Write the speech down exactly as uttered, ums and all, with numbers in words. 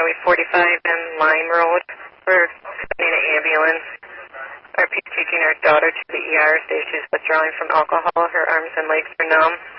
Highway forty-five and Lime Road. We're sending an ambulance. R P is taking our daughter to the E R. Say she's withdrawing from alcohol. Her arms and legs are numb.